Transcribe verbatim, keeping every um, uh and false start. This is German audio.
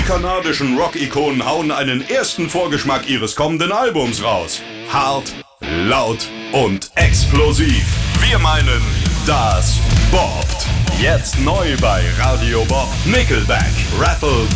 kanadischen Rock-Ikonen hauen einen ersten Vorgeschmack ihres kommenden Albums raus. Hart, laut und explosiv. Wir meinen, das boppt. Jetzt neu bei Radio Bob. Nickelback, Rattle